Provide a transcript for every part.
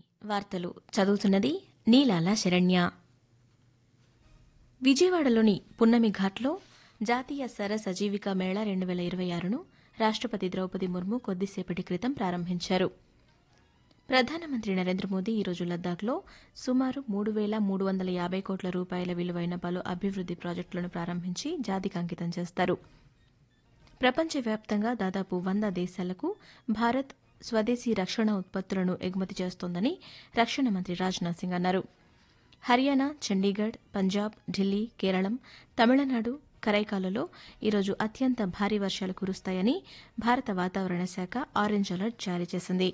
వార్తలు చదువుతున్నది నీలాల శరణ్య. విజయవాడలోని పున్నమి ఘాట్లో జాతీయ సరస్ అజీవికా మేళా 2026ను రాష్టపతి ద్రౌపది ముర్ము కొద్దిసేపటి క్రితం ప్రారంభించారు. ప్రధానమంత్రి నరేంద్ర మోదీ ఈరోజు లద్దాఖ్లో సుమారు 3,350 కోట్ల రూపాయల విలువైన పలు అభివృద్ది ప్రాజెక్టులను ప్రారంభించి జాతికి అంకితం చేస్తారు. ప్రపంచవ్యాప్తంగా దాదాపు 100 దేశాలకు భారత్ స్వదేశీ రక్షణ ఉత్పత్తులను ఎగుమతి చేస్తోందని రక్షణ మంత్రి రాజ్నాథ్ సింగ్ అన్నారు. హర్యానా, చండీగఢ్, పంజాబ్, ఢిల్లీ, కేరళం, తమిళనాడు, కరైకాలలో ఈరోజు అత్యంత భారీ వర్షాలు కురుస్తాయని భారత వాతావరణ శాఖ ఆరెంజ్ అలర్ట్ జారీ చేసింది.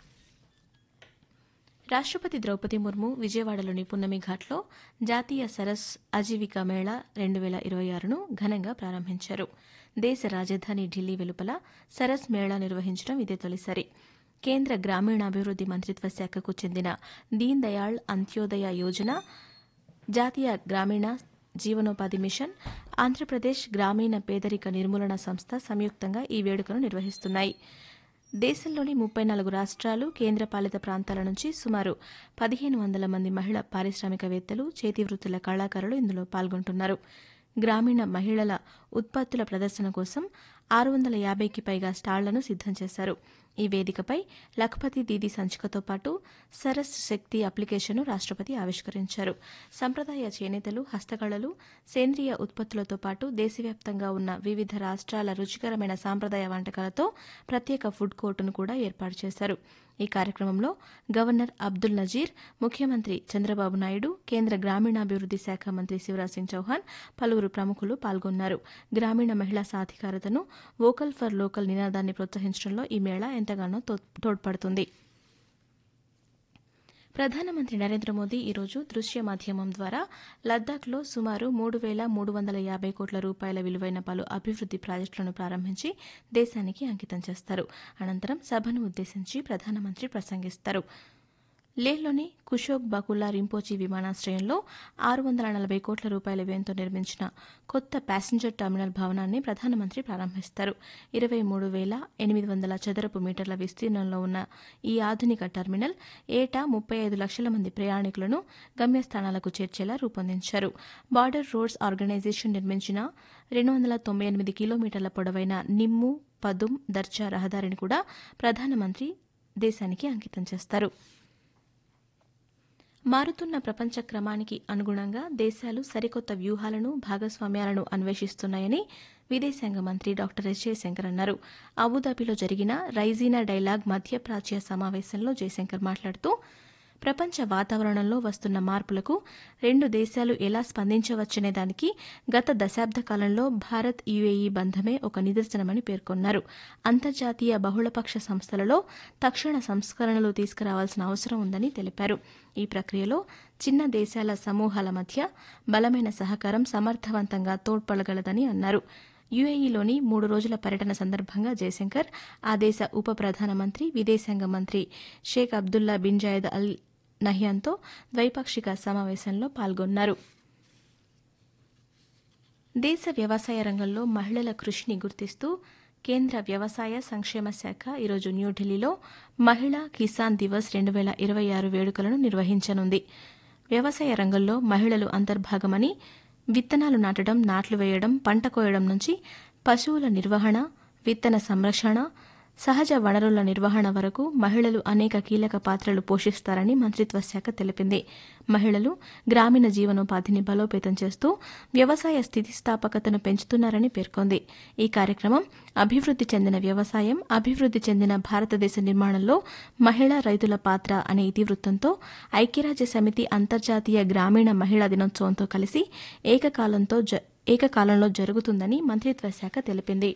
రాష్టపతి ద్రౌపది ముర్ము విజయవాడలోని పున్నమి ఘాట్లో జాతీయ సరస్ అజీవికా మేళా 2026ను ఘనంగా ప్రారంభించారు. దేశ రాజధాని ఢిల్లీ వెలుపల సరస్ మేళా నిర్వహించడం ఇదే తొలిసారి. కేంద్ర గ్రామీణాభివృద్ది మంత్రిత్వ శాఖకు చెందిన దీన్ దయాళ్ అంత్యోదయ యోజన, జాతీయ గ్రామీణ జీవనోపాధి మిషన్, ఆంధ్రప్రదేశ్ గ్రామీణ పేదరిక నిర్మూలన సంస్థ సంయుక్తంగా ఈ వేడుకను నిర్వహిస్తున్నాయి. దేశంలోని 34 రాష్ట్రాలు, కేంద్రపాలిత ప్రాంతాల నుంచి సుమారు 1,500 మంది మహిళా పారిశ్రామికవేత్తలు, చేతివృత్తుల కళాకారులు ఇందులో పాల్గొంటున్నారు. గ్రామీణ మహిళల ఉత్పత్తుల ప్రదర్శన కోసం 650కి పైగా స్టాళ్లను సిద్దం చేశారు. ఈ వేదికపై లఖపతి దీదీ సంచికతో పాటు సరస్ శక్తి అప్లికేషన్ను రాష్టపతి ఆవిష్కరించారు. సంప్రదాయ చేనేతలు, హస్తకళలు, సేంద్రియ ఉత్పత్తులతో పాటు దేశవ్యాప్తంగా ఉన్న వివిధ రాష్ట్రాల రుచికరమైన సాంప్రదాయ వంటకాలతో ప్రత్యేక ఫుడ్ కోర్టును కూడా ఏర్పాటు చేశారు. ఈ కార్యక్రమంలో గవర్నర్ అబ్దుల్ నజీర్, ముఖ్యమంత్రి చంద్రబాబు నాయుడు, కేంద్ర గ్రామీణాభివృద్ది శాఖ మంత్రి శివరాజ్ సింగ్ చౌహాన్, పలువురు ప్రముఖులు పాల్గొన్నారు. గ్రామీణ మహిళా సాధికారతను, వోకల్ ఫర్ లోకల్ నినాదాన్ని ప్రోత్సహించడంలో ఈ మేళా ఎంతగానో తోడ్పడుతుంది. ప్రధానమంత్రి నరేంద్ర మోదీ ఈరోజు దృశ్య మాధ్యమం ద్వారా లద్దాఖ్లో సుమారు 3,350 కోట్ల రూపాయల విలువైన పలు అభివృద్ది ప్రాజెక్టులను ప్రారంభించి దేశానికి అంకితం చేస్తారు. అనంతరం సభను ఉద్దేశించి ప్రధానమంత్రి ప్రసంగిస్తారు. లేహ్లోని కుషోక్ బాకులా రింపోచి విమానాశ్రయంలో 640 కోట్ల రూపాయల వ్యయంతో నిర్మించిన కొత్త ప్యాసింజర్ టెర్మినల్ భవనాన్ని ప్రధానమంత్రి ప్రారంభిస్తారు. 23,800 చదరపు మీటర్ల విస్తీర్ణంలో ఉన్న ఈ ఆధునిక టెర్మినల్ ఏటా 35 లక్షల మంది ప్రయాణికులను గమ్యస్థానాలకు చేర్చేలా రూపొందించారు. బార్డర్ రోడ్స్ ఆర్గనైజేషన్ నిర్మించిన 298 కిలోమీటర్ల పొడవైన నిమ్ము, పదుం, దర్చా రహదారిని కూడా ప్రధానమంత్రి దేశానికి అంకితం చేస్తారు. మారుతున్న ప్రపంచ క్రమానికి అనుగుణంగా దేశాలు సరికొత్త వ్యూహాలను, భాగస్వామ్యాలను అన్వేషిస్తున్నాయని విదేశాంగ మంత్రి డాక్టర్ ఎస్ జయశంకర్ అన్నారు. అబుదాబిలో జరిగిన రైజీనా డైలాగ్ మధ్యప్రాచ్య సమావేశంలో జయశంకర్ మాట్లాడుతూ ప్రపంచ వాతావరణంలో వస్తున్న మార్పులకు రెండు దేశాలు ఎలా స్పందించవచ్చనే దానికి గత దశాబ్ద కాలంలో భారత్ యుఏఈ బంధమే ఒక నిదర్శనమని పేర్కొన్నారు. అంతర్జాతీయ బహుళపక్ష సంస్థలలో తక్షణ సంస్కరణలు తీసుకురావాల్సిన అవసరం ఉందని తెలిపారు. ఈ ప్రక్రియలో చిన్న దేశాల సమూహాల మధ్య బలమైన సహకారం సమర్థవంతంగా తోడ్పడగలదని అన్నారు. యుఏఈలోని 3 రోజుల పర్యటన సందర్భంగా జయశంకర్ ఆ దేశ ఉప ప్రధానమంత్రి, విదేశాంగ మంత్రి షేక్ అబ్దుల్లా బిన్ జాయద్ అల్ నహ్యాన్తో ద్వైపాక్షిక సమావేశంలో పాల్గొన్నారు. దేశ వ్యవసాయ రంగంలో మహిళల కృషిని గుర్తిస్తూ కేంద్ర వ్యవసాయ సంక్షేమ శాఖ ఈరోజు న్యూఢిల్లీలో మహిళా కిసాన్ దివస్ 2026 వేడుకలను నిర్వహించనుంది. వ్యవసాయ రంగంలో మహిళలు అంతర్భాగమని, విత్తనాలు నాటడం, నాట్లు వేయడం, పంట కోయడం నుంచి పశువుల నిర్వహణ, విత్తన సంరక్షణ, సహజ వనరుల నిర్వహణ వరకు మహిళలు అనేక కీలక పాత్రలు పోషిస్తారని మంత్రిత్వ శాఖ తెలిపింది. మహిళలు గ్రామీణ జీవనోపాధిని బలోపేతం చేస్తూ వ్యవసాయ స్థితిస్థాపకతను పెంచుతున్నారని పేర్కొంది. ఈ కార్యక్రమం అభివృద్ది చెందిన వ్యవసాయం, అభివృద్ది చెందిన భారతదేశ నిర్మాణంలో మహిళా రైతుల పాత్ర అనే ఇతివృత్తంతో ఐక్యరాజ్య సమితి అంతర్జాతీయ గ్రామీణ మహిళా దినోత్సవంతో కలిసి ఏకకాలంలో జరుగుతుందని మంత్రిత్వ శాఖ తెలిపింది.